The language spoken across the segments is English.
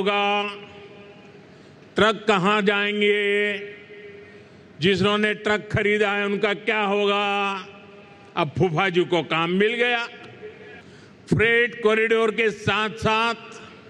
होगा, ट्रक कहां जाएंगे, जिन्होंने ट्रक खरीदा है उनका क्या होगा। अब फूफा जी को काम मिल गया। फ्रेट कॉरिडोर के साथ साथ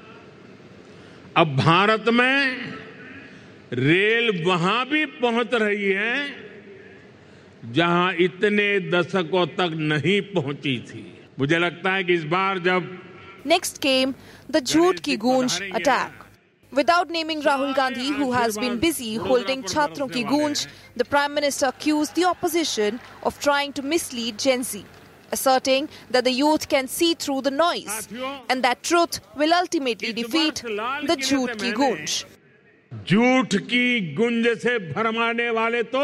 अब भारत में रेल वहां भी पहुंच रही है जहां इतने दशकों तक नहीं पहुंची थी। मुझे लगता है कि इस बार जब Next came the Jhoot Ki Goonj attack. Without naming Rahul Gandhi, who has been busy holding Chhatron Ki Goonj, the Prime Minister accused the opposition of trying to mislead Gen Z, asserting that the youth can see through the noise and that truth will ultimately defeat the Jhoot Ki Goonj. झूठ की गुंज से भरमाने वाले तो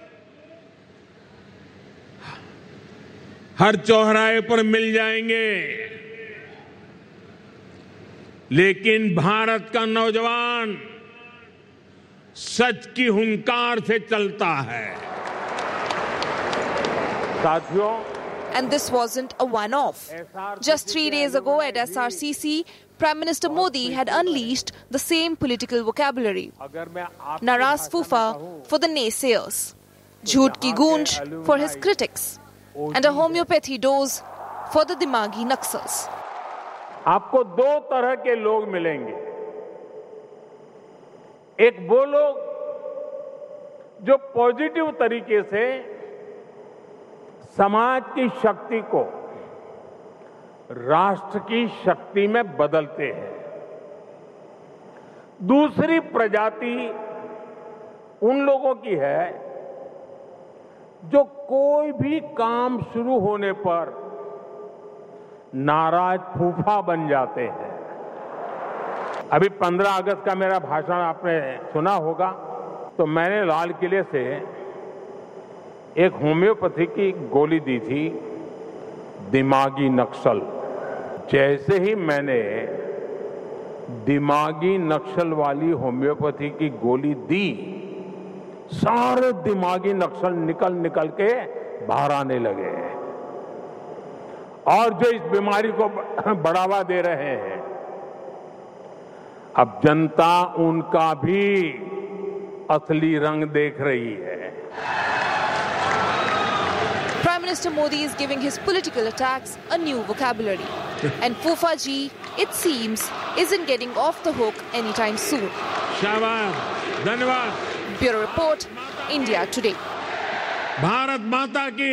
हर चौराहे पर मिल जाएंगे, लेकिन भारत का नौजवान सच की हुंकार से चलता है। साथियों, And this wasn't a one-off. Just 3 days ago at SRCC, Prime Minister Modi had unleashed the same political vocabulary. Naraz Fufa for the naysayers, Jhoot Ki Goonj for his critics, and a homeopathy dose for the Dimagi Naxals. आपको दो तरह के लोग मिलेंगे। एक वो लोग जो पॉजिटिव तरीके से समाज की शक्ति को राष्ट्र की शक्ति में बदलते हैं। दूसरी प्रजाति उन लोगों की है जो कोई भी काम शुरू होने पर नाराज फूफा बन जाते हैं। अभी 15 अगस्त का मेरा भाषण आपने सुना होगा, तो मैंने लाल किले से एक होम्योपैथी की गोली दी थी, दिमागी नक्सल। जैसे ही मैंने दिमागी नक्सल वाली होम्योपैथी की गोली दी, सारे दिमागी नक्सल निकल के बाहर आने लगे। और जो इस बीमारी को बढ़ावा दे रहे हैं, अब जनता उनका भी असली रंग देख रही है। Prime Minister Modi is giving his political attacks a new vocabulary. And Fufa ji, it seems, isn't getting off the hook anytime soon. शाबाश, धन्यवाद। Bureau Report, India Today. Bharat माता की।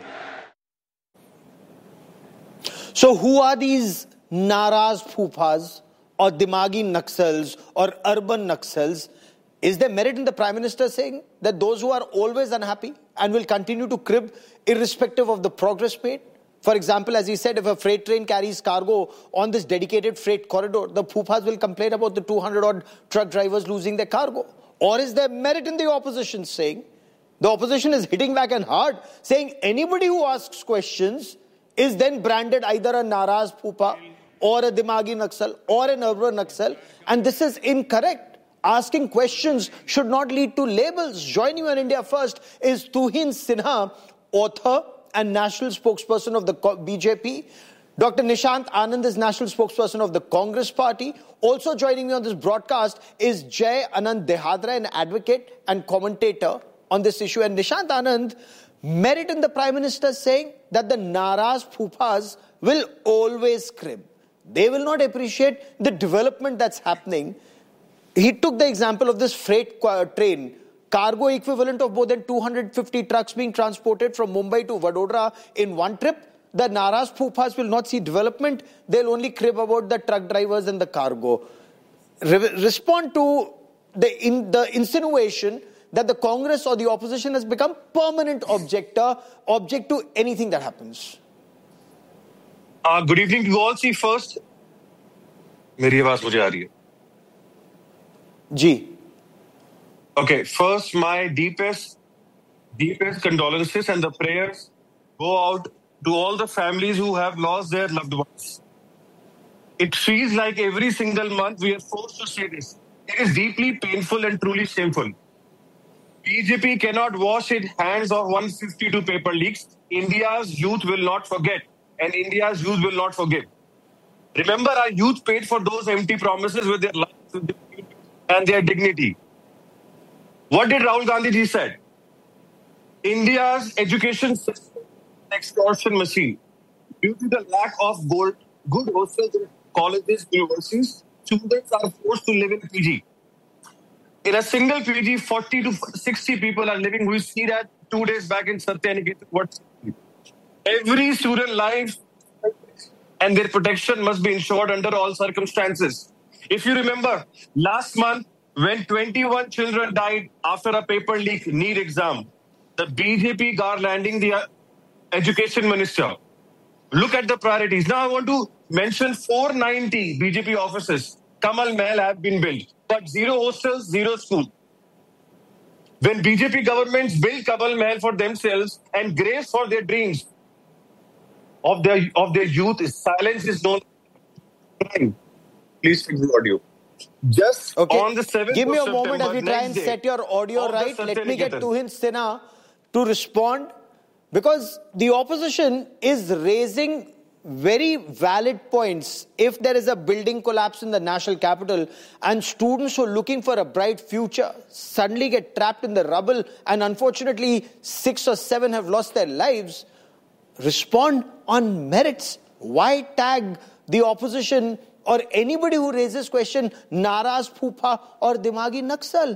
So who are these Naraz Phufas or Dimagi Naxals or urban Naxals? Is there merit in the Prime Minister saying that those who are always unhappy and will continue to crib irrespective of the progress made? For example, as he said, if a freight train carries cargo on this dedicated freight corridor, the Phufas will complain about the 200-odd truck drivers losing their cargo. Or is there merit in the opposition saying, the opposition is hitting back and hard, saying anybody who asks questions is then branded either a Naraz Phufa or a Dimagi Naxal or an urban Naxal, and this is incorrect. Asking questions should not lead to labels. Joining me on India First is Tuhin Sinha, author and national spokesperson of the BJP. Dr. Nishant Anand is national spokesperson of the Congress Party. Also joining me on this broadcast is Jay Anand Dehadra, an advocate and commentator on this issue. And Nishant Anand, merit in the Prime Minister saying that the Naraz Phufas will always crib. They will not appreciate the development that's happening. He took the example of this freight train, cargo equivalent of more than 250 trucks being transported from Mumbai to Vadodara in one trip. The Naraz Phufas will not see development. They'll only crib about the truck drivers and the cargo. Respond to the insinuation that the Congress or the opposition has become permanent object to anything that happens. Good evening to you all. See, first, मेरी आवाज मुझे आ रही है? जी. Okay, first, my deepest condolences and the prayers go out to all the families who have lost their loved ones. It feels like every single month we are forced to say this. It is deeply painful and truly shameful. BJP cannot wash its hands of 152 paper leaks. India's youth will not forget, and India's youth will not forgive. Remember, our youth paid for those empty promises with their lives. and their dignity. What did Rahul Gandhi ji said? India's education system is an extortion machine. Due to the lack of good hostels in colleges, universities, students are forced to live in PG. In a single PG, 40 to 60 people are living. We see that 2 days back in Satyanikit. Every student life and their protection must be ensured under all circumstances. If you remember, last month, when 21 children died after a paper leak NEET exam, the BJP garlanding the education minister. Look at the priorities. Now I want to mention 490 BJP offices. Kamal Mahal have been built, but zero hostels, zero school. When BJP governments build Kamal Mahal for themselves and graves for their dreams of their youth, silence is no crime. Please fix the audio. Just on the 7th Give me a of moment September, as we try and set your audio right. Let me get Tuhin Sinha to respond, because the opposition is raising very valid points. If there is a building collapse in the national capital and students who are looking for a bright future suddenly get trapped in the rubble, and unfortunately 6 or 7 have lost their lives, respond on merits. Why tag the opposition or anybody who raises question Naraz Phupha or Dimagi Naxal?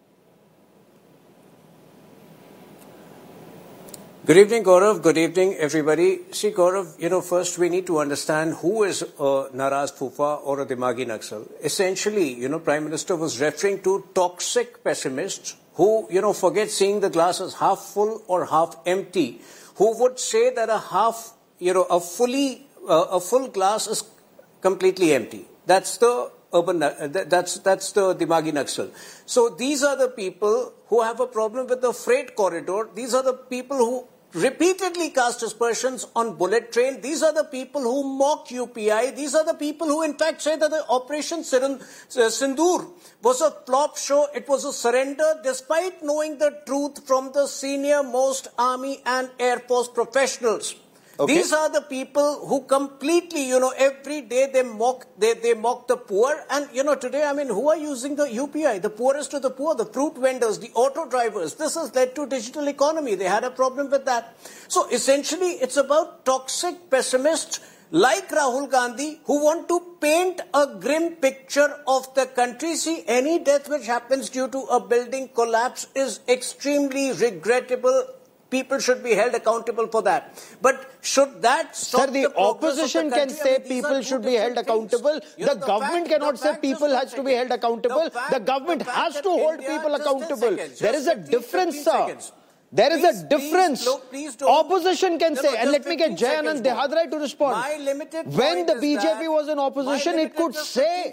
Good evening, Gaurav. Good evening, everybody. See, Gaurav, first we need to understand who is a Naraz Phupha or a Dimagi Naxal. Essentially, Prime Minister was referring to toxic pessimists who, forget seeing the glass as half full or half empty, who would say that a full glass is completely empty. That's the that's the Dimagi Naxal. So these are the people who have a problem with the freight corridor. These are the people who repeatedly cast aspersions on bullet train. These are the people who mock UPI. These are the people who in fact say that the Operation Sindoor was a flop show. It was a surrender despite knowing the truth from the senior most army and air force professionals. Okay. These are the people who completely, every day they mock the poor. And, today, who are using the UPI? The poorest of the poor, the fruit vendors, the auto drivers. This has led to digital economy. They had a problem with that. So, essentially, it's about toxic pessimists like Rahul Gandhi who want to paint a grim picture of the country. See, any death which happens due to a building collapse is extremely regrettable. People should be held accountable for that. But should that stop Sir, the opposition can say people should be held accountable. The government cannot say people has to be held accountable. The government has to hold people accountable. There is a difference, sir. There is a difference. Opposition can say, and let me get Jay Anand Dehadrai to respond. When the BJP was in opposition, it could say,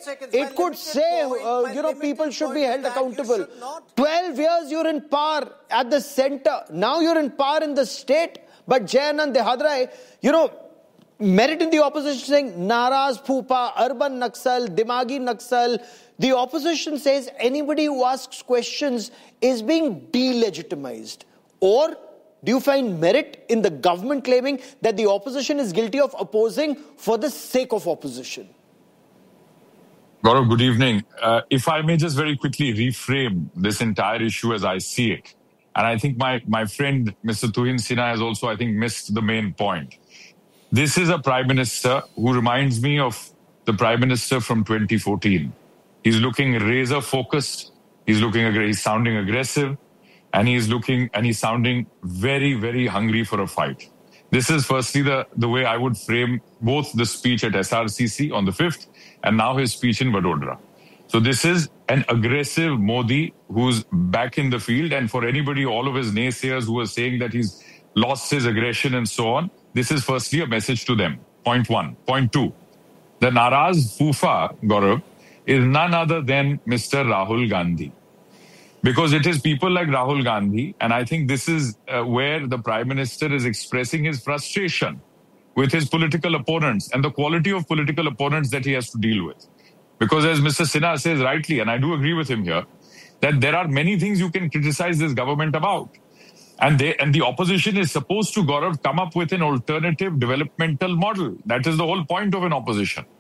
people should be held accountable. 12 years you're in power at the center. Now you're in power in the state. But Jay Anand Dehadrai, merit in the opposition saying Naraz Phupha, Urban Naxal, Dimagi Naxal. The opposition says anybody who asks questions is being delegitimized. Or do you find merit in the government claiming that the opposition is guilty of opposing for the sake of opposition? Gaurav, good evening. If I may just very quickly reframe this entire issue as I see it. And I think my friend, Mr. Tuhin Sinha, has also, I think, missed the main point. This is a Prime Minister who reminds me of the Prime Minister from 2014. He's looking razor focused. He's sounding aggressive. And he's sounding very, very hungry for a fight. This is firstly the way I would frame both the speech at SRCC on the 5th and now his speech in Vadodara. So this is an aggressive Modi who's back in the field. And for anybody, all of his naysayers who are saying that he's lost his aggression and so on, this is firstly a message to them. Point 1. Point 2. The Naraz Phupha, Gaurav, is none other than Mr. Rahul Gandhi. Because it is people like Rahul Gandhi, and I think this is where the Prime Minister is expressing his frustration with his political opponents and the quality of political opponents that he has to deal with. Because as Mr. Sinha says rightly, and I do agree with him here, that there are many things you can criticize this government about. And the opposition is supposed to, Gaurav, come up with an alternative developmental model. That is the whole point of an opposition.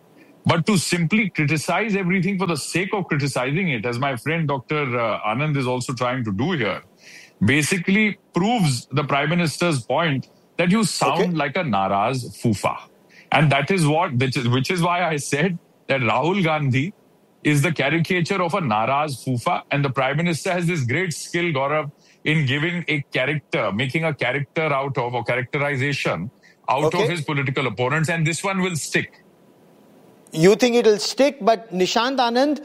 But to simply criticize everything for the sake of criticizing it, as my friend Dr. Anand is also trying to do here, basically proves the Prime Minister's point that you sound like a Naraz Fufa. And that is which is why I said that Rahul Gandhi is the caricature of a Naraz Fufa, and the Prime Minister has this great skill, Gaurav, in giving a character, making a character out of, or characterization out of his political opponents, and this one will stick. You think it will stick, but Nishant Anand,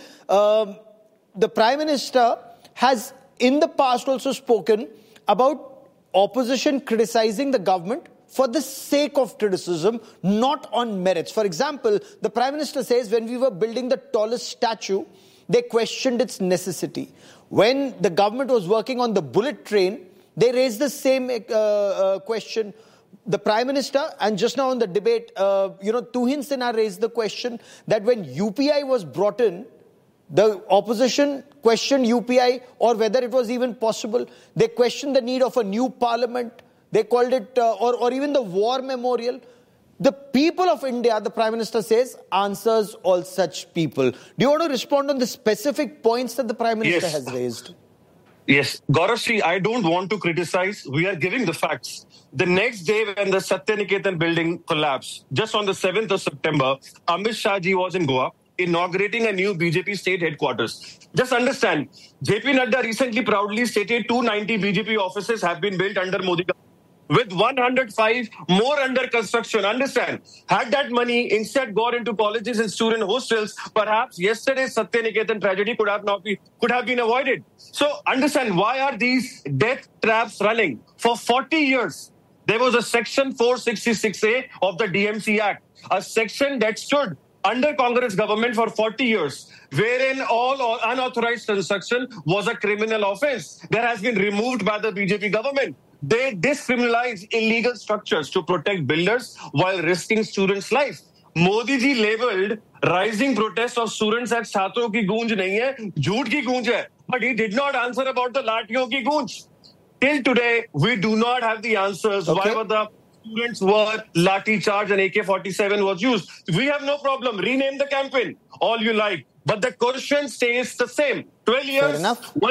the Prime Minister has in the past also spoken about opposition criticizing the government for the sake of criticism, not on merits. For example, the Prime Minister says when we were building the tallest statue, they questioned its necessity. When the government was working on the bullet train, they raised the same question. The Prime Minister, and just now in the debate, Tuhin Sinha raised the question that when UPI was brought in, the opposition questioned UPI or whether it was even possible. They questioned the need of a new parliament. They called it, or even the war memorial. The people of India, the Prime Minister says, answers all such people. Do you want to respond on the specific points that the Prime Minister has raised? Yes. Gaurav, I don't want to criticize. We are giving the facts. The next day when the Satyaniketan building collapsed, just on the 7th of September, Amit Shah ji was in Goa inaugurating a new BJP state headquarters. Just understand, JP Nadda recently proudly stated 290 BJP offices have been built under Modi government, with 105 more under construction. Understand, had that money instead gone into colleges and student hostels, perhaps yesterday's Satyaniketan tragedy could have been avoided. So understand, why are these death traps running? For 40 years, there was a section 466A of the DMC Act, a section that stood under Congress government for 40 years, wherein all unauthorized construction was a criminal offense. That has been removed by the BJP government. They discriminalize illegal structures to protect builders while risking students' life. Modi ji labeled rising protests of students as छात्रों की गूंज नहीं है, झूठ की गूंज है. But he did not answer about the लाठियों की गूंज. Till today, we do not have the answers. Why were the students were lathi charge and AK-47 was used? We have no problem. Rename the campaign all you like. But the question stays the same. 12 years,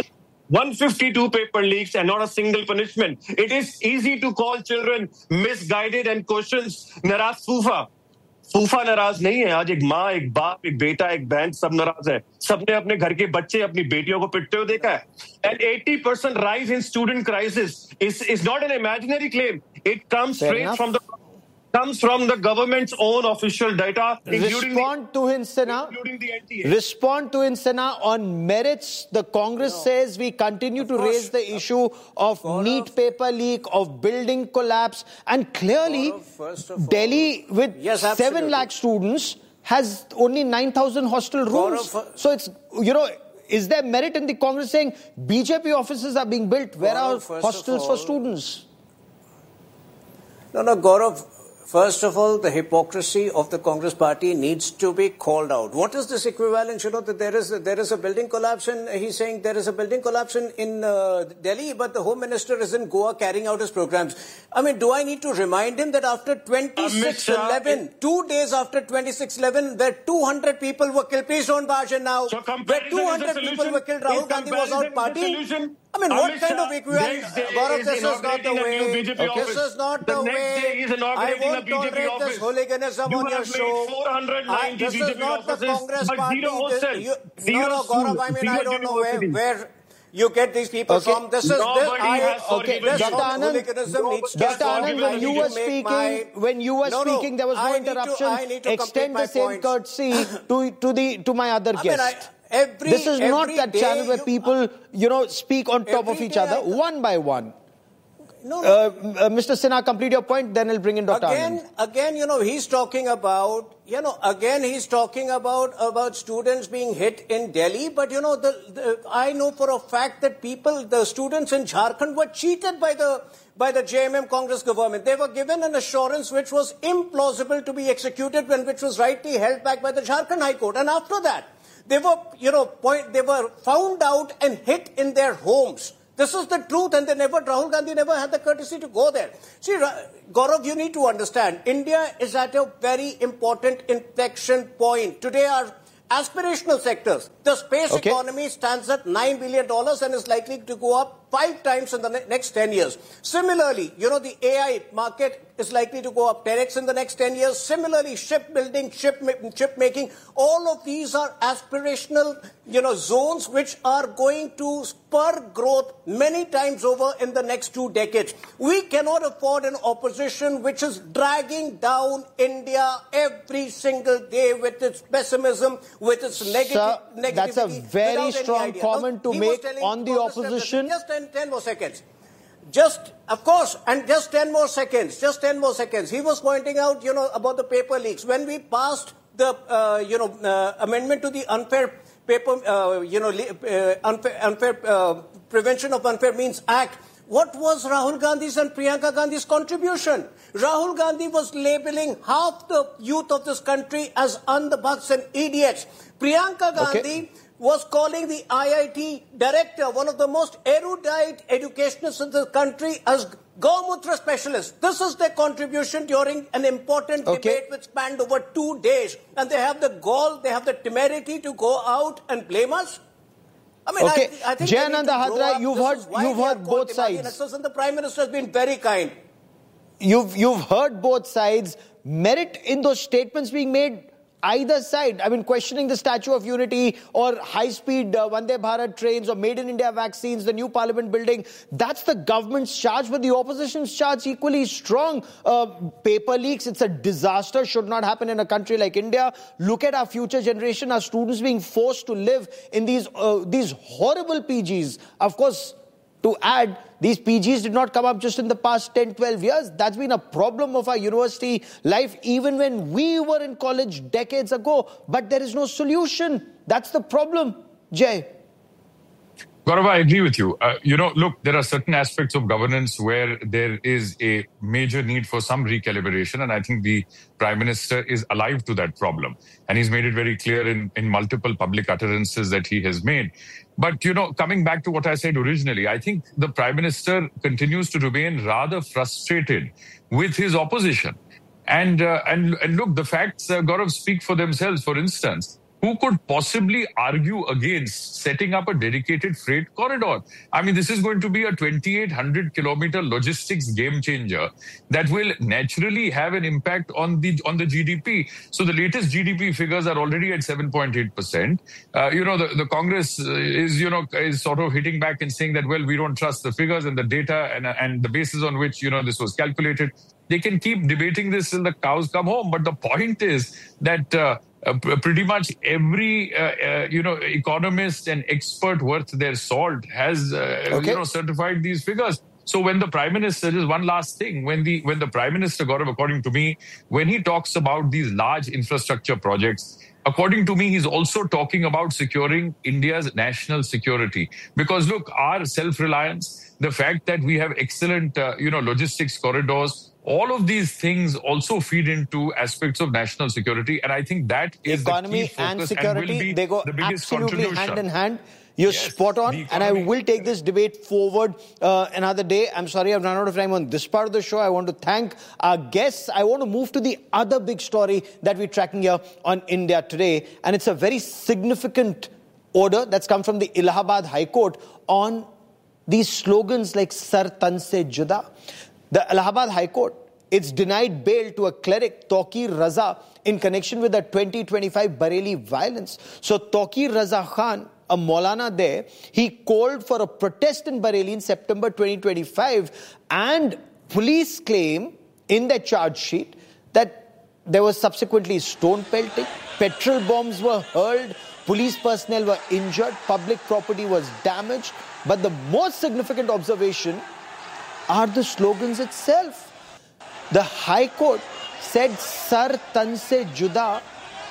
152 paper leaks and not a single punishment. It is easy to call children misguided and questions Naraz Fufa. फूफा नाराज नहीं है. आज एक माँ, एक बाप, एक बेटा, एक बहन, सब नाराज है. सबने अपने घर के बच्चे अपनी बेटियों को पिटते हुए देखा है. And 80% rise in student crisis is not an imaginary claim. It comes straight from the government's own official data. Respond to Tuhin Sinha on merits. The Congress says we continue to raise the issue of NEET paper leak, of building collapse, and clearly Delhi with 7 lakh students has only 9,000 hostel rooms. So it's, is there merit in the Congress saying BJP offices are being built? Where are hostels for students? No, Gaurav. First of all, the hypocrisy of the Congress party needs to be called out. What is this equivalence? That there is a building collapse, and he's saying there is a building collapse in Delhi, but the Home Minister is in Goa carrying out his programs. I mean, do I need to remind him that after 26/11, 2 days after 26/11, where 200 people were killed? Please don't barge in now. Where 200 people were killed, Rahul Gandhi was out partying. I mean, what kind of equivalence? Gaurav, this is not the way. This is not the way. I won't tolerate this hooliganism on your show. This is not the Congress party. No, Gaurav, I mean, I don't know where you get these people from. This is Dr. Anand, when you were speaking, there was no interruption. Extend the same courtesy to my other guest. This is not that channel where people, speak on top of each other, one by one. Mr. Sinha, complete your point, then I'll bring in Dr. Anand. Again, he's talking about, about students being hit in Delhi, but, I know for a fact that the students in Jharkhand were cheated by the JMM Congress government. They were given an assurance which was implausible to be executed and which was rightly held back by the Jharkhand High Court. And after that, they were, they were found out and hit in their homes. This is the truth, and Rahul Gandhi never had the courtesy to go there. See, Gaurav, you need to understand, India is at a very important inflection point. Today, our aspirational sectors, the space economy stands at $9 billion and is likely to go up 5 times in the next 10 years. Similarly, the AI market is likely to go up 10x in the next 10 years. Similarly, shipbuilding, ship making, all of these are aspirational, zones which are going to spur growth many times over in the next 2 decades. We cannot afford an opposition which is dragging down India every single day with its pessimism, with its negativity. That's a very strong comment to make on the opposition. Just 10 more seconds. Just 10 more seconds. He was pointing out, about the paper leaks. When we passed the, amendment to the unfair Prevention of Unfair Means Act, what was Rahul Gandhi's and Priyanka Gandhi's contribution? Rahul Gandhi was labeling half the youth of this country as andhabhaks and idiots. Priyanka Gandhi was calling the IIT director, one of the most erudite educationists in the country, as Gaumutra specialist. This is their contribution during an important debate which spanned over 2 days. And they have the gall, they have the temerity to go out and blame us? I mean, I think Jayananda Hadra, you've heard both sides. And the Prime Minister has been very kind. You've heard both sides. Merit in those statements being made either side. I mean, questioning the Statue of Unity or high-speed Vande Bharat trains or Made in India vaccines, the new parliament building. That's the government's charge, but the opposition's charge equally strong. Paper leaks, it's a disaster, should not happen in a country like India. Look at our future generation, our students being forced to live in these horrible PGs. Of course, to add, these PGs did not come up just in the past 10, 12 years. That's been a problem of our university life even when we were in college decades ago. But there is no solution. That's the problem, Jay. Gaurav, I agree with you. Look, there are certain aspects of governance where there is a major need for some recalibration. And I think the Prime Minister is alive to that problem. And he's made it very clear in multiple public utterances that he has made. But, coming back to what I said originally, I think the Prime Minister continues to remain rather frustrated with his opposition. And look, the facts, Gaurav, speak for themselves. For instance, who could possibly argue against setting up a dedicated freight corridor? I mean, this is going to be a 2,800-kilometer logistics game changer that will naturally have an impact on the GDP. So the latest GDP figures are already at 7.8%. The Congress is sort of hitting back and saying that, well, we don't trust the figures and the data and the basis on which, this was calculated. They can keep debating this till the cows come home. But the point is that pretty much every, economist and expert worth their salt has, certified these figures. So when the Prime Minister, just one last thing, when the Prime Minister, Gaurav, according to me, when he talks about these large infrastructure projects, according to me, he's also talking about securing India's national security. Because look, our self-reliance, the fact that we have excellent, logistics corridors, all of these things also feed into aspects of national security. And I think that is economy the key focus and security, and will be they go the biggest absolutely contribution. hand in hand. You're spot on, and I will take this debate forward another day. I'm sorry I've run out of time on this part of the show. I want to thank our guests. I want to move to the other big story that we're tracking here on India Today, and it's a very significant order that's come from the Allahabad High Court on these slogans like Sar Tan Se Juda. The Allahabad High Court, it's denied bail to a cleric, Tauqir Raza, in connection with the 2025 Bareilly violence. So Tauqir Raza Khan, a Maulana there, he called for a protest in Bareilly in September 2025, and police claim in their charge sheet that there was subsequently stone pelting, petrol bombs were hurled, police personnel were injured, public property was damaged. But the most significant observation are the slogans itself. The High Court said Sar Tan Se Juda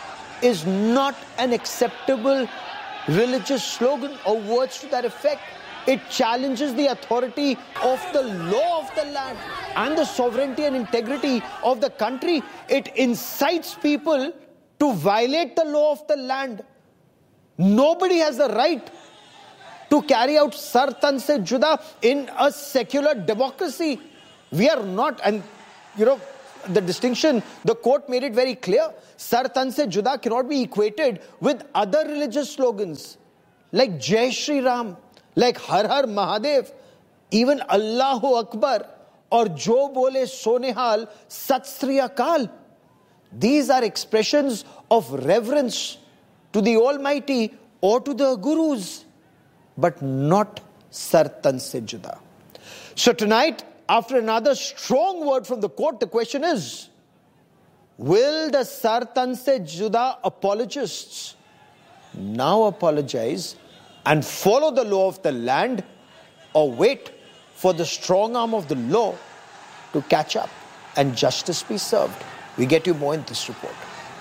is not an acceptable religious slogan or words to that effect. It challenges the authority of the law of the land and the sovereignty and integrity of the country. It incites people to violate the law of the land. Nobody has the right to carry out Sar Tan Se Juda in a secular democracy. We are not, and the distinction, the court made it very clear. Sar Tan Se Juda cannot be equated with other religious slogans like Jai Shri Ram, like Har Har Mahadev, even Allahu Akbar, or Jo Bole Sonehal, Sat Sri Akal. These are expressions of reverence to the Almighty or to the Gurus, but not Sar Tan Se Juda. So tonight, after another strong word from the court, the question is, will the Sar Tan Se Juda apologists now apologize and follow the law of the land, or wait for the strong arm of the law to catch up and justice be served? We get you more in this report.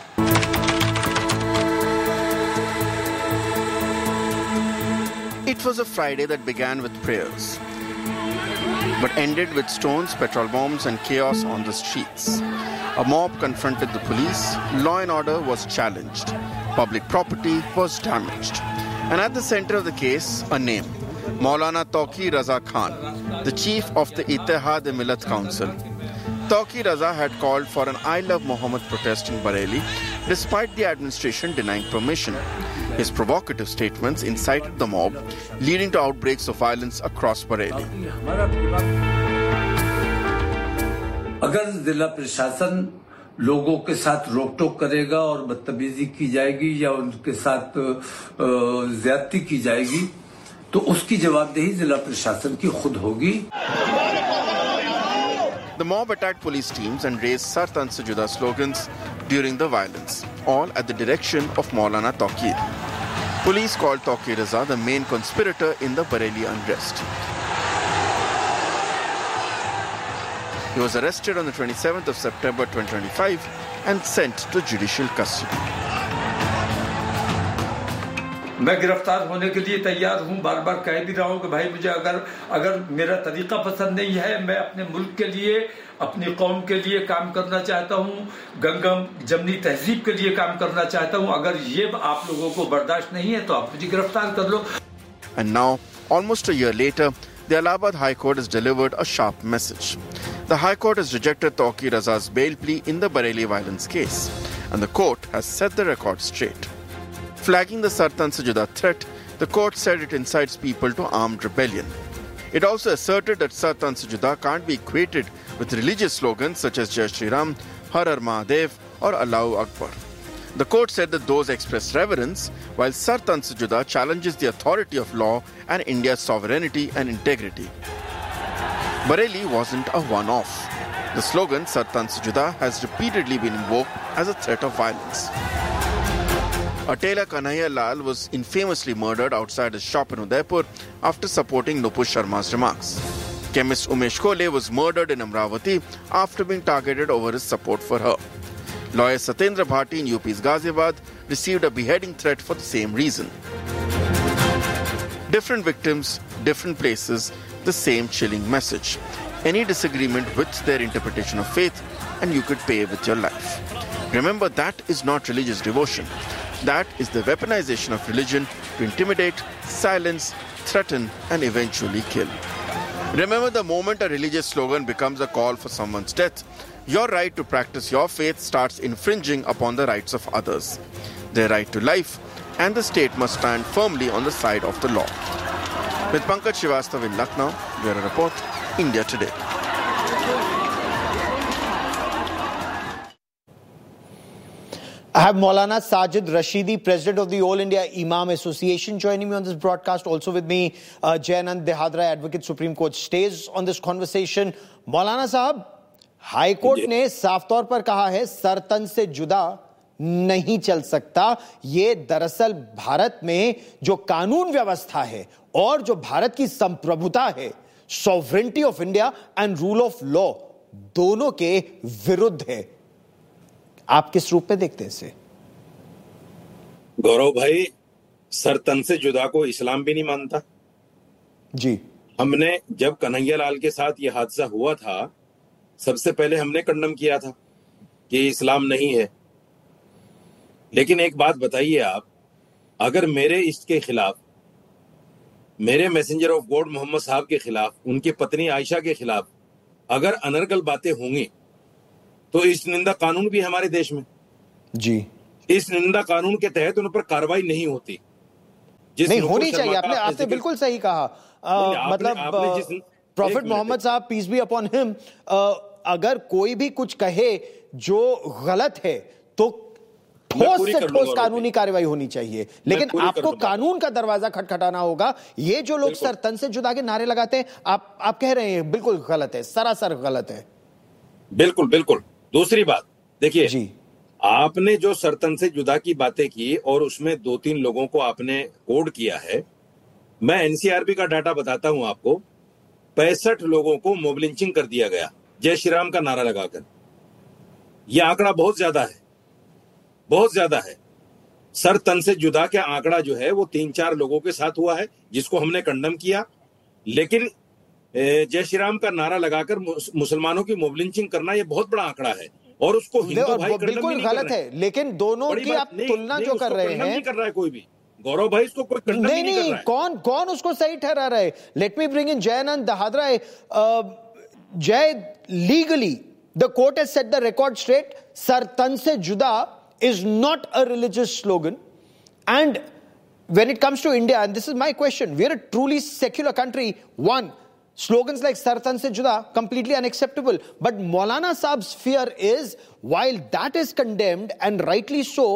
It was a Friday that began with prayers, but ended with stones, petrol bombs and chaos on the streets. A mob confronted the police, law and order was challenged, public property was damaged. And at the center of the case, a name, Maulana Tauqir Raza Khan, the chief of the Ittehad-e-Millat Council. Tauqir Raza had called for an I Love Muhammad protest in Bareilly, despite the administration denying permission. His provocative statements incited the mob, leading to outbreaks of violence across Bareilly. अगर जिला प्रशासन लोगों के साथ रोक-टोक करेगा और बदतमीजी की जाएगी या उनके साथ ज्यादती की जाएगी, तो उसकी जवाबदेही जिला प्रशासन की खुद होगी. The mob attacked police teams and raised Sar Tan Se Juda slogans during the violence, all at the direction of Maulana Tauqir. Police called Tauqir Raza the main conspirator in the Bareilly unrest. He was arrested on the 27th of September 2025 and sent to judicial custody. मैं गिरफ्तार होने के लिए तैयार हूं. बार-बार कह भी रहा हूं कि भाई मुझे अगर मेरा तरीका पसंद नहीं है, मैं अपने मुल्क के लिए, अपनी कौम के लिए काम करना चाहता हूं, गंगम जमनी तहजीब के लिए काम करना चाहता हूं. अगर ये आप लोगों को बर्दाश्त नहीं है तो आप मुझे गिरफ्तार कर लो. And now, almost a year later, the Allahabad High Court has delivered a sharp message. The High Court has rejected Tauqir Raza's bail plea in the Bareilly violence case, and the court has set the record straight. Flagging the Sar Tan Se Juda threat, the court said it incites people to armed rebellion. It also asserted that Sar Tan Se Juda can't be equated with religious slogans such as Jai Shri Ram, Har Har Mahadev or Allahu Akbar. The court said that those express reverence, while Sar Tan Se Juda challenges the authority of law and India's sovereignty and integrity. Bareilly wasn't a one-off. The slogan Sar Tan Se Juda has repeatedly been invoked as a threat of violence. A tailor Kanhaiya Lal was infamously murdered outside his shop in Udaipur after supporting Nupur Sharma's remarks. Chemist Umesh Kole was murdered in Amravati after being targeted over his support for her. Lawyer Satyendra Bhati in UP's Ghaziabad received a beheading threat for the same reason. Different victims, different places, the same chilling message. Any disagreement with their interpretation of faith and you could pay with your life. Remember, that is not religious devotion. That is the weaponization of religion to intimidate, silence, threaten and eventually kill. Remember, the moment a religious slogan becomes a call for someone's death, your right to practice your faith starts infringing upon the rights of others. Their right to life, and the state must stand firmly on the side of the law. With Pankaj Srivastav in Lucknow, Bureau Report, India Today. I have Maulana Sajid Rashidi, President of the All India Imam Association, joining me on this broadcast. Also with me, Jayanand Dehadra, Advocate Supreme Court, stays on this conversation. Maulana Sahab, High Court ने साफ तौर पर कहा है sir तन से जुदा नहीं चल सकता. ये दरअसल भारत में जो कानून व्यवस्था है और जो भारत की संप्रभुता है, sovereignty of India and rule of law, दोनों के विरुद्ध है. आप किस रूप में देखते हैं इसे? गौरव भाई, सर तन से जुदा को इस्लाम भी नहीं मानता जी. हमने जब कन्हैया लाल के साथ ये हादसा हुआ था, सबसे पहले हमने कंडम किया था कि इस्लाम नहीं है. लेकिन एक बात बताइए आप, अगर मेरे इष्ट के खिलाफ मेरे मैसेंजर ऑफ गॉड मोहम्मद साहब के खिलाफ, उनकी पत्नी आयशा के खिलाफ अगर अनर्गल बातें होंगी तो इस निंदा कानून भी हमारे देश में जी, इस निंदा कानून के तहत उन पर कार्रवाई नहीं होती। नहीं होनी चाहिए। आपने बिल्कुल सही कहा। मतलब प्रॉफिट मोहम्मद साहब पीस बी अपॉन हिम, अगर कोई भी कुछ कहे जो गलत है तो ठोस से ठोस कानूनी कार्रवाई होनी चाहिए, लेकिन आपको कानून का दरवाजा खटखटाना होगा। ये जो लोग सर तन से जुदा के नारे लगाते हैं, आप कह रहे हैं बिल्कुल गलत है, सरासर गलत है। बिल्कुल बिल्कुल। दूसरी बात देखिए जी, आपने जो सरतन से जुदा की बातें की और उसमें 2-3 लोगों को आपने कोड किया है। मैं एनसीआरबी का डाटा बताता हूं आपको। 65 लोगों को मोब लिंचिंग कर दिया गया जय श्री राम का नारा लगाकर। यह आंकड़ा बहुत ज्यादा है, बहुत ज्यादा है। सर तन से जुदा का आंकड़ा जो है वो 3-4 लोगों के साथ हुआ है, जिसको हमने कंडम किया। लेकिन जय श्री राम का नारा लगाकर मुसलमानों की मोब लिंचिंग करना यह बहुत बड़ा आंकड़ा है और उसको हिंदू भाई बिल्कुल गलत है। लेकिन दोनों की आप तुलना जो कर रहे हैं, नहीं कर रहा है कोई भी। गौरव भाई इसको कोई कंडम नहीं कर रहा है। कौन उसको सही ठहरा रहा है? Let me bring in Jayanand दहादरा। जय, legally the court has set the record straight. Sir तन से जुदा is not a religious slogan, and when it comes to India, and this is my question, we are a truly secular country. One, slogans like Sar Tan Se Juda completely unacceptable, but Maulana Saab's fear is, while that is condemned and rightly so,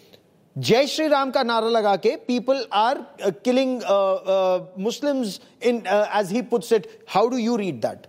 Jai Shri Ram ka nara laga ke people are killing Muslims in as he puts it. How do you read that?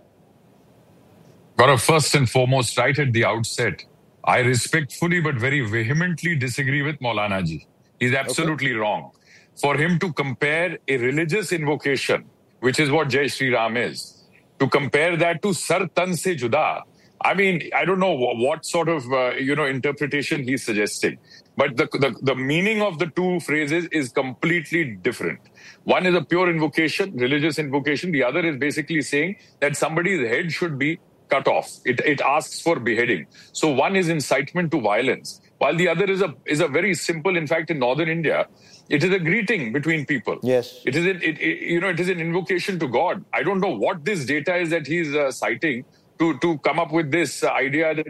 Gaurav, first and foremost, right at the outset, I respectfully but very vehemently disagree with Maulana ji. He's absolutely wrong. For him to compare a religious invocation, which is what Jai Shri Ram is, to compare that to Sar Tan Se Juda, I mean, I don't know what sort of, interpretation he's suggesting. But the meaning of the two phrases is completely different. One is a pure invocation, religious invocation. The other is basically saying that somebody's head should be cut off. It asks for beheading. So one is incitement to violence, while the other is a very simple. In fact, in northern India, it is a greeting between people. Yes, it is an invocation to God. I don't know what this data is that he's citing to come up with this idea that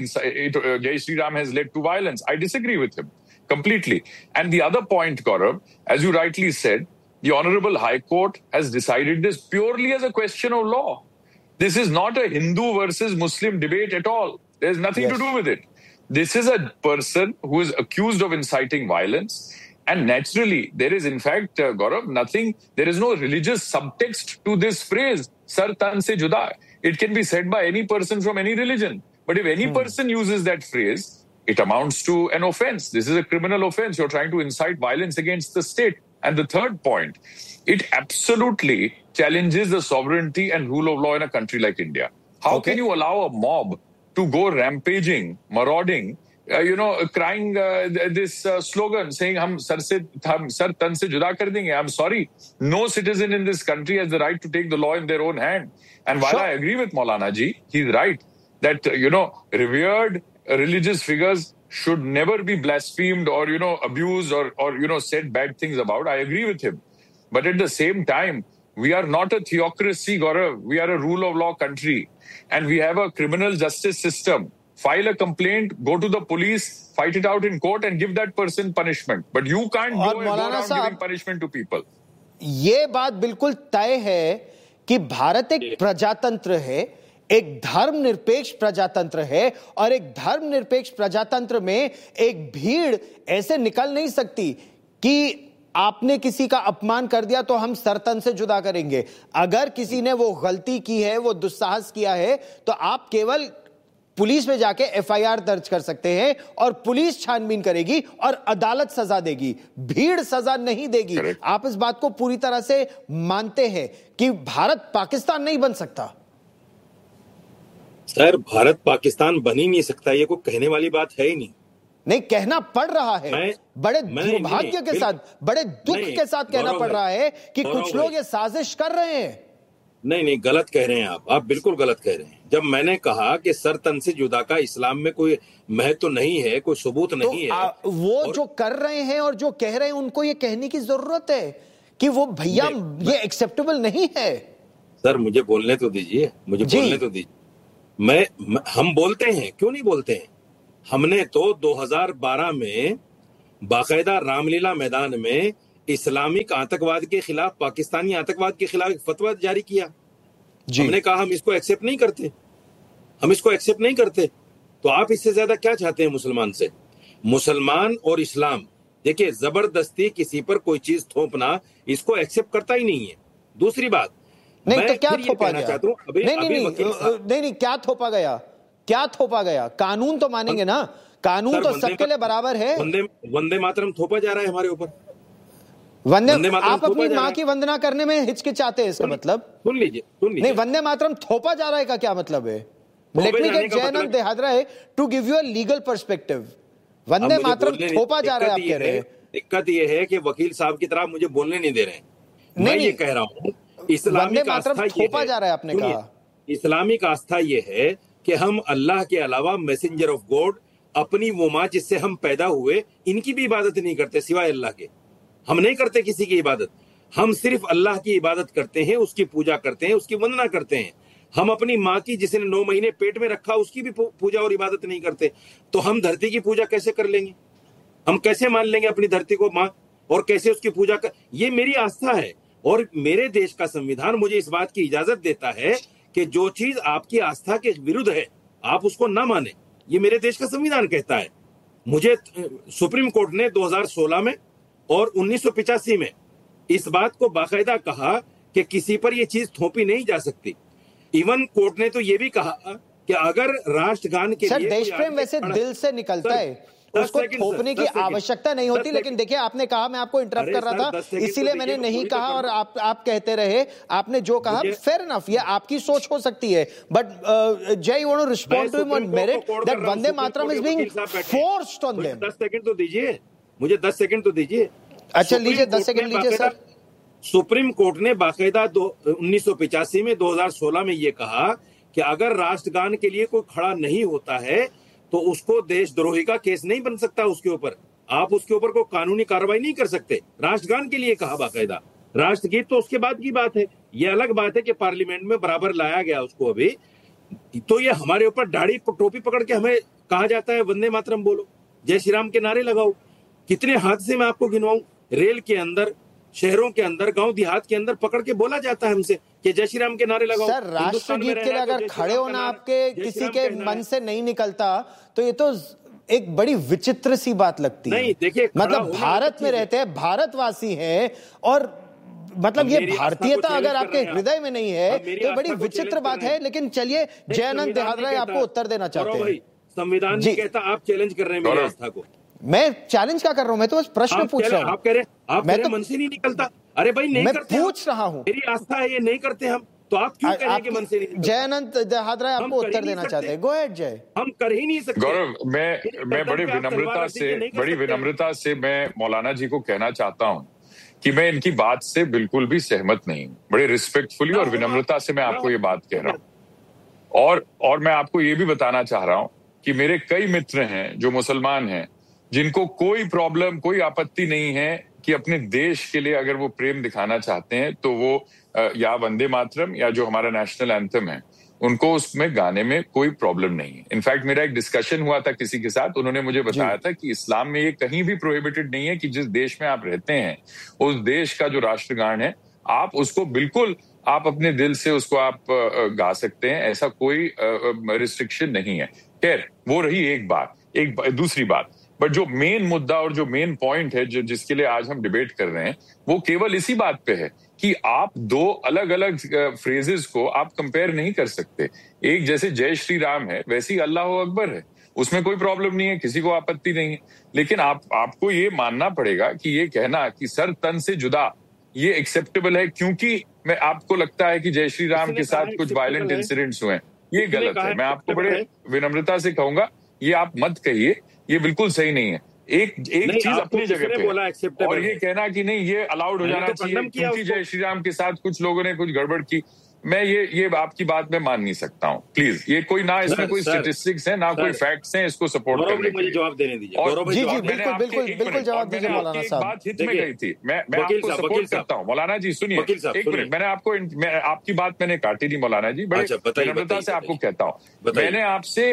Jai Shri Ram has led to violence. I disagree with him completely. And the other point, Gaurav, as you rightly said, the Honorable High Court has decided this purely as a question of law. This is not a Hindu versus Muslim debate at all. There's nothing to do with it. This is a person who is accused of inciting violence. And naturally, there is in fact, Gaurav, nothing, there is no religious subtext to this phrase, Sar Tan Se Juda. It can be said by any person from any religion. But if any person uses that phrase, it amounts to an offense. This is a criminal offense. You're trying to incite violence against the state. And the third point, it absolutely challenges the sovereignty and rule of law in a country like India. How can you allow a mob to go rampaging, marauding, crying this slogan saying, "Hum sar tan se juda kar denge"? I'm sorry. No citizen in this country has the right to take the law in their own hand. And while I agree with Maulana ji, he's right that, revered religious figures should never be blasphemed or, abused or said bad things about. I agree with him. But at the same time, we are not a theocracy, Gaurav. We are a rule of law country. And we have a criminal justice system. File a complaint, go to the police, fight it out in court and give that person punishment. But you can't go around giving punishment to people. ये बात बिल्कुल तय है कि भारत एक प्रजातंत्र है, एक धर्मनिरपेक्ष प्रजातंत्र है, और एक धर्मनिरपेक्ष प्रजातंत्र में एक भीड़ ऐसे निकल नहीं सकती कि आपने किसी का अपमान कर दिया तो हम सरतन से जुदा करेंगे। अगर किसी ने वो गलती की है, वो दुस्साहस किया है, तो आप केवल पुलिस में जाके एफआईआर दर्ज कर सकते हैं और पुलिस छानबीन करेगी और अदालत सजा देगी, भीड़ सजा नहीं देगी। आप इस बात को पूरी तरह से मानते हैं कि भारत पाकिस्तान नहीं बन सकता? सर, भारत पाकिस्तान बन ही नहीं सकता, ये कोई कहने वाली बात है ही नहीं। नहीं, कहना पड़ रहा है, बड़े दुर्भाग्य के साथ, बड़े दुख के साथ कहना पड़ रहा है कि कुछ लोग ये साजिश कर रहे हैं। नहीं, गलत कह रहे हैं आप बिल्कुल गलत कह रहे हैं। जब मैंने कहा कि सर तन से जुदा का इस्लाम में कोई महत्व नहीं है, कोई सबूत नहीं है, वो जो कर रहे हैं और जो कह रहे हैं उनको ये कहने की जरूरत है कि वो भैया ये एक्सेप्टेबल नहीं है। सर मुझे बोलने तो दीजिए, हम बोलते हैं, क्यों नहीं बोलते हैं? हमने तो 2012 में बाकायदा रामलीला मैदान में इस्लामिक आतंकवाद के खिलाफ, पाकिस्तानी आतंकवाद के खिलाफ एक फतवा जारी किया। हमने कहा हम इसको एक्सेप्ट नहीं करते। तो आप इससे ज्यादा क्या चाहते हैं मुसलमान से? मुसलमान और इस्लाम, देखिए, जबरदस्ती किसी पर कोई चीज थोपना इसको एक्सेप्ट करता ही नहीं है। दूसरी बात, नहीं तो क्या थोपा गया? चाहता हूं, नहीं, क्या थोपा गया? कानून तो मानेंगे ना, कानून तो सबके लिए बराबर है। वंदे मातरम थोपा जा रहा है हमारे ऊपर। आप अपनी माँ की वंदना करने में हिचकिचाते हैं, इसका मतलब? सुन लीजिए। नहीं, वंदे मातरम थोपा जा रहा है का क्या मतलब है? लेट मी गेट जयनंद देहादरा है to give you a legal perspective. Vande Mataram थोपा जा रहा है, आप कह रहे हैं। दिक्कत ये है कि वकील साहब की तरह मुझे बोलने नहीं दे रहे हैं। मैं ये कह रहा हूँ, इस्लामिक आस्था थोपा जा रहा है, आपने कहा। इस्लामिक आस्था ये है कि हम अल्लाह के अलावा मैसेंजर ऑफ गॉड, अपनी वो माँ जिससे हम पैदा हुए, इनकी भी इबादत नहीं करते सिवाय अल्लाह के। हम नहीं करते किसी की इबादत, हम सिर्फ अल्लाह की इबादत करते हैं, उसकी पूजा करते हैं, उसकी वंदना करते हैं। हम अपनी माँ की, जिसने 9 महीने पेट में रखा, उसकी भी पूजा और इबादत नहीं करते। तो हम धरती की पूजा कैसे कर लेंगे? हम कैसे मान लेंगे अपनी धरती को माँ, और कैसे उसकी पूजा कर? ये मेरी आस्था है, और मेरे देश का संविधान मुझे इस बात की इजाजत देता है कि जो चीज आपकी आस्था के विरुद्ध है, आप उसको ना माने। ये मेरे देश का संविधान कहता है। मुझे सुप्रीम कोर्ट ने 2016 में और 1985 में इस बात को बाकायदा कहा कि किसी पर यह चीज थोपी नहीं जा सकती। इवन कोर्ट ने तो यह भी कहा कि अगर राष्ट्रगान के लिए देश प्रेम वैसे दिल से निकलता है, उसको थोपने की आवश्यकता नहीं होती। लेकिन देखिए, आपने कहा, मैं आपको इंटरप्ट कर रहा था, इसीलिए मैंने नहीं कहा, और आप कहते रहे। आपने जो कहा फेयर इनफ, ये आपकी सोच हो सकती है, बट जय, you want to respond to him on merit that Vande Mataram is being forced on them. 10 second तो दीजिए मुझे, 10 सेकंड तो दीजिए। अच्छा लीजिए, 10 सेकंड लीजिए सर। सुप्रीम कोर्ट ने बाकायदा 1985 में, 2016 में ये कहा कि अगर राष्ट्रगान के लिए कोई खड़ा नहीं होता है तो उसको देशद्रोही का केस नहीं बन सकता। उसके ऊपर आप उसके ऊपर कोई कानूनी कार्रवाई नहीं कर सकते। राष्ट्रगान के लिए कहा बाकायदा। राष्ट्रगीत तो उसके बाद की बात है। ये अलग बात है कि पार्लियामेंट में बराबर लाया गया उसको अभी। तो ये हमारे ऊपर दाढ़ी टोपी पकड़ के हमें कहा जाता है वंदे मातरम बोलो, जय श्री राम के नारे लगाओ। कितने हादसे में आपको गिनवाऊं? रेल के अंदर, शहरों के अंदर, गांव देहात के अंदर पकड़ के बोला जाता है हमसे कि जय श्री राम के नारे लगाओ। सर, राष्ट्रगीत के लिए अगर खड़े होना आपके किसी के मन से नहीं निकलता तो ये तो एक बड़ी विचित्र सी बात लगती है। नहीं, देखिए, मतलब भारत में रहते हैं, भारतवासी हैं, और मतलब ये भारतीयता अगर आपके हृदय में नहीं है तो बड़ी विचित्र बात है। लेकिन चलिए, जयानंद देहादरा आपको उत्तर देना चाहते हैं। संविधान नहीं कहता, आप चैलेंज कर रहे हैं मेरी आस्था को। मैं चैलेंज क्या कर रहा हूं? मैं तो बस प्रश्न पूछ रहा हूं। आप कह रहे हैं मैं तो मन से नहीं निकलता। अरे भाई, नहीं मैं करते, पूछ रहा हूं। मेरी आस्था है, ये नहीं करते हम, तो आप क्यों कह रहे हैं कि मन से नहीं निकलता? जयानंद देहादरा आपको उत्तर देना चाहते हैं। गो अहेड जय। हम कर ही नहीं सकते। गौरव, मैं बड़ी विनम्रता से मैं मौलाना जी को कहना चाहता हूं कि मैं इनकी बात से बिल्कुल भी सहमत नहीं हूं। बड़े रिस्पेक्टफुली और विनम्रता से मैं आपको ये बात कह रहा हूं। और मैं आपको ये भी बताना चाह रहा हूं कि मेरे कई मित्र हैं जो मुसलमान हैं, जिनको कोई प्रॉब्लम, कोई आपत्ति नहीं है कि अपने देश के लिए अगर वो प्रेम दिखाना चाहते हैं तो वो या वंदे मातरम या जो हमारा नेशनल एंथम है, उनको उसमें गाने में कोई प्रॉब्लम नहीं है। इनफैक्ट मेरा एक डिस्कशन हुआ था किसी के साथ, उन्होंने मुझे बताया था कि इस्लाम में ये कहीं भी प्रोहिबिटेड नहीं है कि जिस देश में आप रहते हैं उस देश का जो राष्ट्रगान है, आप उसको बिल्कुल, आप अपने दिल से उसको आप गा सकते हैं, ऐसा कोई रिस्ट्रिक्शन नहीं है। खैर, वो रही एक बात। दूसरी बात, बट जो मेन मुद्दा और जो मेन पॉइंट है जिसके लिए आज हम डिबेट कर रहे हैं, वो केवल इसी बात पे है कि आप दो अलग अलग फ्रेजेस को आप कंपेयर नहीं कर सकते। एक जैसे जय श्री राम है, वैसे ही अल्लाह अकबर है, उसमें कोई प्रॉब्लम नहीं है, किसी को आपत्ति नहीं है। लेकिन आपको ये मानना पड़ेगा कि ये कहना कि सर तन से जुदा ये एक्सेप्टेबल है क्योंकि मैं आपको लगता है कि जय श्री राम के साथ कुछ वायलेंट इंसिडेंट्स हुए हैं, ये गलत है। मैं आपको बड़े विनम्रता से कहूंगा, ये आप मत कहिए, ये बिल्कुल सही नहीं है। एक चीज अपनी जगह पे, और ये कहना कि नहीं ये अलाउड हो जाना चाहिए क्योंकि जय श्री राम के साथ कुछ लोगों ने कुछ गड़बड़ की, मैं ये आपकी बात में मान नहीं सकता हूँ, प्लीज। ये कोई ना इसमें कोई स्टैटिस्टिक्स है ना कोई फैक्ट्स हैं इसको सपोर्ट करने के लिए। मुझे जवाब देने दीजिए। जी जी बिल्कुल जवाब दीजिए मौलाना साहब। बात हित में गई थी, मैं आपको सपोर्ट करता हूँ। मौलाना जी सुनिए एक मिनट, मैंने आपकी बात मैंने काटी नहीं मौलाना जी, बड़े विनम्रता से आपको कहता हूँ। मैंने आपसे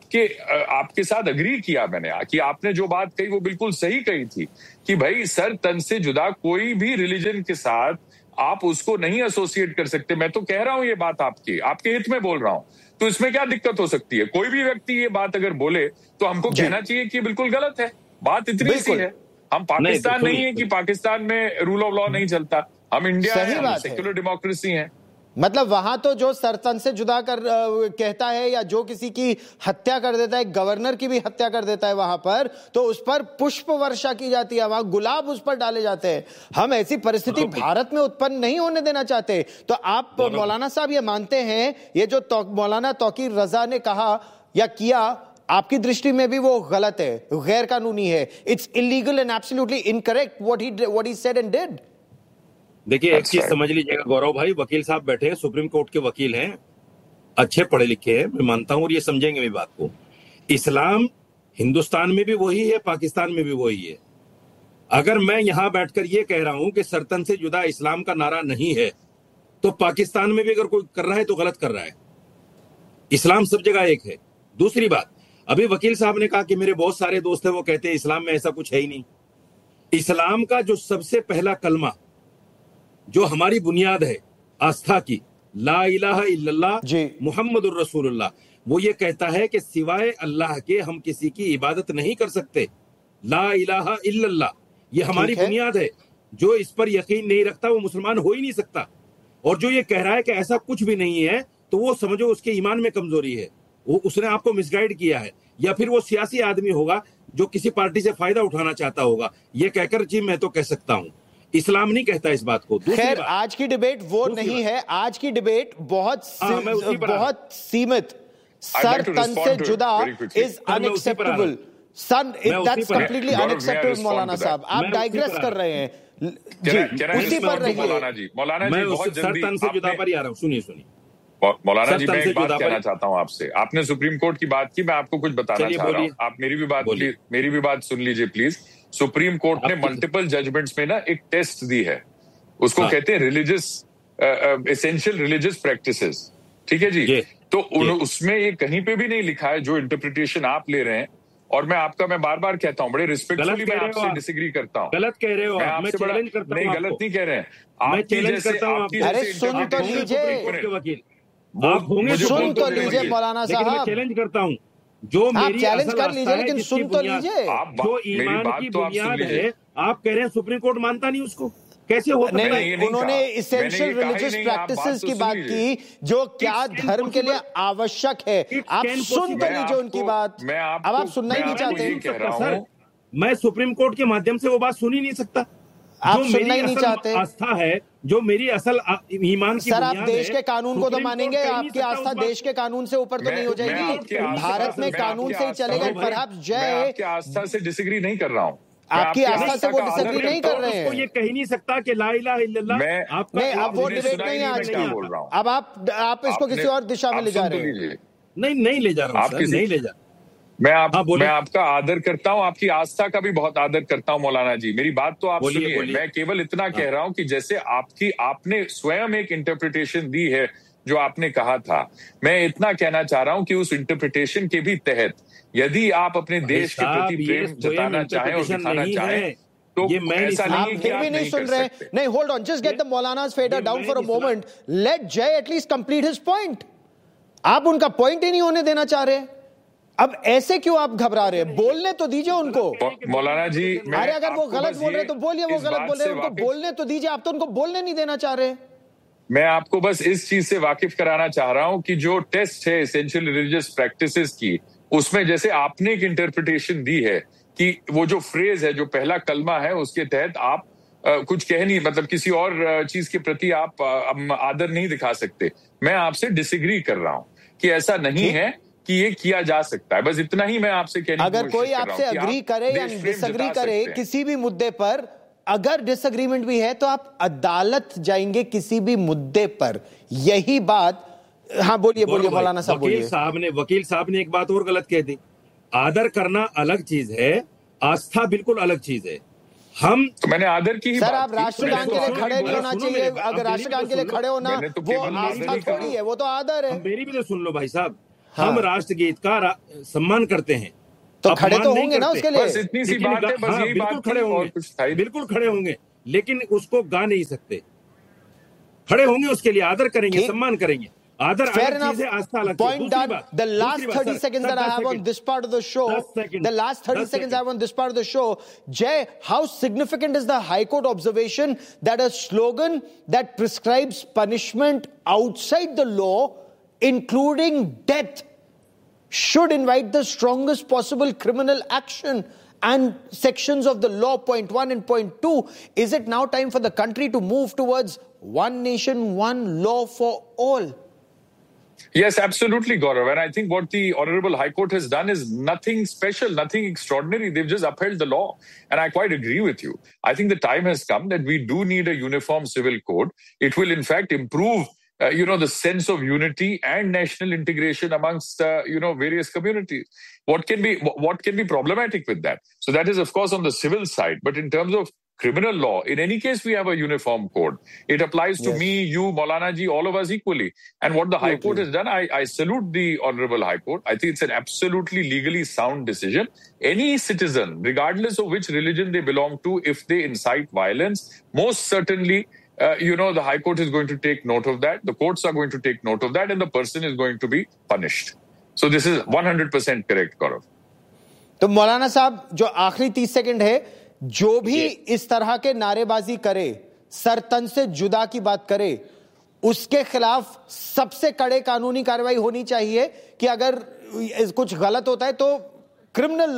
आपके साथ अग्री किया मैंने कि आपने जो बात कही वो बिल्कुल सही कही थी कि भाई सर तन से जुदा कोई भी रिलीजन के साथ आप उसको नहीं एसोसिएट कर सकते। मैं तो कह रहा हूं ये बात आपके हित में बोल रहा हूं, तो इसमें क्या दिक्कत हो सकती है? कोई भी व्यक्ति ये बात अगर बोले तो हमको कहना चाहिए कि बिल्कुल गलत है। बात इतनी सी है। हम पाकिस्तान नहीं है कि पाकिस्तान में रूल ऑफ लॉ नहीं चलता। हम इंडिया है, सेक्युलर डेमोक्रेसी है। मतलब वहां तो जो सरतन से जुदा कर कहता है या जो किसी की हत्या कर देता है, गवर्नर की भी हत्या कर देता है वहां पर, तो उस पर पुष्प वर्षा की जाती है, वहां गुलाब उस पर डाले जाते हैं। हम ऐसी परिस्थिति भारत में उत्पन्न नहीं होने देना चाहते। तो आप मौलाना साहब ये मानते हैं ये जो मौलाना तौकीर रजा ने कहा या किया, आपकी दृष्टि में भी वो गलत है, गैर कानूनी है? It's illegal and absolutely incorrect what he said and did. देखिए एक चीज समझ लीजिएगा गौरव भाई, वकील साहब बैठे हैं, सुप्रीम कोर्ट के वकील हैं, अच्छे पढ़े लिखे हैं, मैं मानता हूं, और ये समझेंगे मेरी बात को। इस्लाम हिंदुस्तान में भी वही है, पाकिस्तान में भी वही है। अगर मैं यहां बैठकर ये कह रहा हूं कि सरतन से जुदा इस्लाम का नारा नहीं है, तो पाकिस्तान में भी अगर कोई कर रहा है तो गलत कर रहा है। इस्लाम सब जगह एक है। दूसरी बात, अभी वकील साहब ने कहा कि मेरे बहुत सारे दोस्त हैं वो कहते हैं इस्लाम में ऐसा कुछ है ही नहीं। इस्लाम का जो सबसे पहला कलमा, जो हमारी बुनियाद है आस्था की, ला इलाहा इल्लल्लाह मुहम्मदुर रसूलुल्लाह, वो ये कहता है कि सिवाय अल्लाह के हम किसी की इबादत नहीं कर सकते। ला इलाहा इल्लल्लाह ये हमारी बुनियाद है। जो इस पर यकीन नहीं रखता वो मुसलमान हो ही नहीं सकता। और जो ये कह रहा है कि ऐसा कुछ भी नहीं है, तो वो समझो उसके ईमान में कमजोरी है, वो उसने आपको मिसगाइड किया है, या फिर वो सियासी आदमी होगा जो किसी पार्टी से फायदा उठाना चाहता होगा। ये कहकर जी मैं तो कह सकता हूं, इस्लाम नहीं कहता इस बात को। खैर आज की डिबेट वो नहीं है, आज की डिबेट बहुत सीमित। सर तन से जुदा is unacceptable. That's completely unacceptable. मौलाना साहब आप डाइग्रेस कर रहे हैं जी, उसी पर रहिए। मौलाना जी बहुत जल्दी सर तन से जुदा पर ही आ रहा हूं, सुनिए। मौलाना जी मैं एक बात कहना चाहता हूं आपसे। आपने सुप्रीम कोर्ट की बात की, मैं आपको कुछ बताना चाह रहा हूं। आप मेरी भी बात सुन लीजिए प्लीज। सुप्रीम कोर्ट ने मल्टीपल जजमेंट्स में ना एक टेस्ट दी है, उसको कहते हैं रिलीजियस एसेंशियल रिलीजियस प्रैक्टिसेस। ठीक है जी, तो उसमें ये कहीं पे भी नहीं लिखा है जो इंटरप्रिटेशन आप ले रहे हैं। और मैं बार बार कहता हूं, बड़े रिस्पेक्टफुली मैं आपसे डिसएग्री करता हूं। गलत कह रहे हो आप, मैं चैलेंज करता हूं। नहीं गलत नहीं कह रहे हैं, मैं चैलेंज करता हूं। अरे सुन तो लीजिए, वकील आप होंगे, सुन तो लीजिए मौलाना साहब। मैं चैलेंज करता हूं, जो मेरी चैलेंज कर लीजिए, लेकिन सुन तो लीजिए। जो ईमान की बुनियाद है, आप कह रहे हैं सुप्रीम कोर्ट मानता नहीं उसको, कैसे होता है? नहीं, उन्होंने इसेंशियल रिलीजियस प्रैक्टिसेस की बात की, जो क्या धर्म के लिए आवश्यक है। आप सुन तो लीजिए उनकी बात। अब आप सुनना ही नहीं चाहते। सर मैं सुप्रीम कोर्ट के माध्यम से वो बात सुन ही नहीं सकता। आप सुनना ही नहीं चाहते। आस्था है जो मेरी असल ईमान की सर, आप देश के कानून को तो मानेंगे, आपकी आस्था देश के कानून से ऊपर तो नहीं हो जाएगी। भारत में कानून से ही चलेगा। परहैप्स जय आस्था से डिसएग्री नहीं कर रहा हूँ, आपकी आस्था से वो डिसएग्री नहीं कर रहे हैं। ये कह ही नहीं सकता कि ला इलाहा इल्लल्लाह। नहीं, अब वो डिबेट नहीं है आज की। अब आप इसको किसी और दिशा में ले जा रहे हैं। नहीं ले जा रहा हूँ, नहीं ले जा। मैं आपका आदर करता हूं, आपकी आस्था का भी बहुत आदर करता हूं मौलाना जी। मेरी बात तो आप सुनिए। मैं केवल इतना कह रहा हूं कि जैसे आपने स्वयं एक इंटरप्रिटेशन दी है जो आपने कहा था, मैं इतना कहना चाह रहा हूं कि उस इंटरप्रिटेशन के भी तहत यदि आप अपने देश के प्रति प्रेम जताना चाहें और दिखाना चाहें, तो ये मैं ऐसा नहीं है कि आप नहीं सुन रहे। नहीं, hold on, just get the मौलाना's fader down for a moment. Let Jay at least complete his point. आप उनका पॉइंट ही नहीं होने देना चाह रहे। अब ऐसे क्यों आप घबरा रहे हैं? बोलने तो दीजिए उनको। मौलाना जी, अरे अगर वो गलत बोल रहे तो बोलिए, वो गलत बोल रहे हैं, उनको बोलने तो दीजिए। आप तो उनको बोलने नहीं देना चाह रहे। मैं आपको बस इस चीज से वाकिफ कराना चाह रहा हूं कि जो टेस्ट है एसेंशियल रिलीजियस प्रैक्टिसेस की, उसमें जैसे आपने एक इंटरप्रिटेशन दी है कि वो जो फ्रेज है, जो पहला कलमा है, उसके तहत आप कुछ कह नहीं, मतलब किसी और चीज के प्रति आप आदर नहीं दिखा सकते। मैं आपसे डिसएग्री कर रहा हूं कि ऐसा नहीं है कि ये किया जा सकता है। बस इतना ही मैं आपसे कहने की कोशिश कर रहा हूं। अगर कोई आपसे अग्री करे या डिसएग्री करे किसी भी मुद्दे पर, अगर डिसएग्रीमेंट भी है तो आप अदालत जाएंगे किसी भी मुद्दे पर, यही बात। हाँ बोलिए मौलाना साहब बोलिए। वकील साहब ने एक बात और गलत कह दी। आदर करना अलग चीज है, आस्था बिल्कुल अलग चीज है। हम तो मैंने आदर की ही सर, आप राष्ट्रगान के लिए खड़े नहीं होना चाहिए। अगर राष्ट्रगान के लिए खड़े होना वो आस्था थोड़ी है, वो तो आदर है। मेरी भी तो सुन लो भाई साहब, हम राष्ट्रगीत का सम्मान करते हैं तो खड़े तो होंगे ना उसके लिए। बस इतनी सी बात है, बस यही बात खड़े होंगे, बिल्कुल खड़े होंगे, लेकिन उसको गा नहीं सकते। खड़े होंगे उसके लिए, आदर करेंगे, सम्मान करेंगे। आदर अलग चीज है, आस्था अलग चीज। Point done. The last 30 seconds that I have on this part of the show, Jay, how significant is the High Court observation that a slogan that prescribes punishment outside the law, including death, should invite the strongest possible criminal action and sections of the law, point 1 and point 2. Is it now time for the country to move towards one nation, one law for all? Yes, absolutely, Gaurav. And I think what the Honorable High Court has done is nothing special, nothing extraordinary. They've just upheld the law. And I quite agree with you. I think the time has come that we do need a uniform civil code. It will, in fact, improve the sense of unity and national integration amongst, various communities. What can be problematic with that? So that is, of course, on the civil side. But in terms of criminal law, in any case, we have a uniform code. It applies to me, you, Maulana ji, all of us equally. And what the High Court has done, I salute the Honorable High Court. I think it's an absolutely legally sound decision. Any citizen, regardless of which religion they belong to, if they incite violence, most certainly, the High Court is going to take note of that. The courts are going to take note of that, and the person is going to be punished. So this is 100% correct, Gaurav. तो मौलाना साहब, जो आखिरी 30 second है, जो भी इस तरह के नारेबाजी करे, सर तन से जुदा की बात करे, उसके खिलाफ सबसे कड़े कानूनी कार्रवाई होनी चाहिए कि अगर कुछ गलत होता है तो क्रिमिनल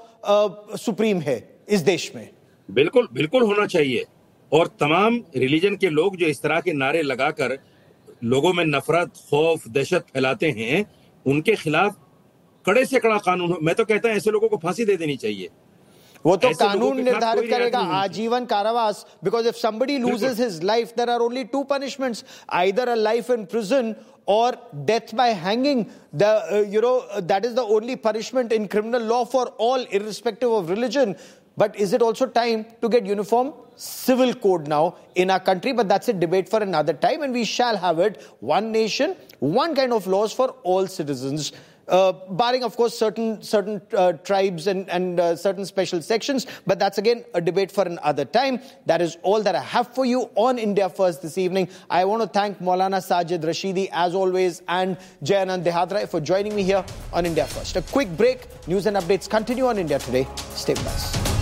लॉ सुप्रीम है इस देश में। बिल्कुल बिल्कुल होना चाहिए। और तमाम रिलीजन के लोग जो इस तरह के नारे लगाकर लोगों में नफरत, खौफ, दहशत फैलाते हैं, उनके खिलाफ कड़े से कड़ा कानून। मैं तो कहता हूं ऐसे लोगों को फांसी दे देनी चाहिए। वो तो कानून निर्धारित करेगा आजीवन कारावास, because if somebody loses his life, there are only two punishments, either a life in prison or death by hanging. That is the only punishment in criminal law for all, irrespective of religion. But is it also time to get uniform civil code now in our country? But that's a debate for another time, and we shall have it. One nation, one kind of laws for all citizens. Barring, of course, certain tribes and certain special sections. But that's, again, a debate for another time. That is all that I have for you on India First this evening. I want to thank Maulana Sajid Rashidi, as always, and Jayanand Dehadra for joining me here on India First. A quick break. News and updates continue on India Today. Stay with us.